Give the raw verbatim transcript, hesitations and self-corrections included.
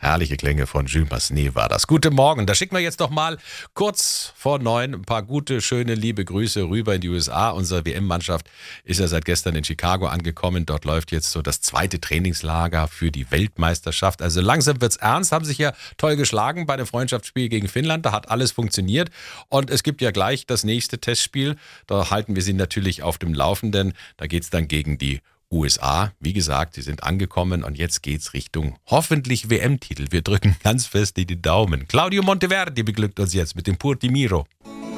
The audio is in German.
Herrliche Klänge von Jules Massenet war das. Guten Morgen. Da schicken wir jetzt doch mal kurz vor neun ein paar gute, schöne, liebe Grüße rüber in die U S A. Unsere W M-Mannschaft ist ja seit gestern in Chicago angekommen. Dort läuft jetzt so das zweite Trainingslager für die Weltmeisterschaft. Also langsam wird's ernst. Haben sich ja toll geschlagen bei dem Freundschaftsspiel gegen Finnland. Da hat alles funktioniert. Und es gibt ja gleich das nächste Testspiel. Da halten wir Sie natürlich auf dem Laufenden. Da geht's dann gegen die U S A, wie gesagt, sie sind angekommen und jetzt geht's Richtung hoffentlich W M-Titel. Wir drücken ganz fest die Daumen. Claudio Monteverdi beglückt uns jetzt mit dem Portimiro.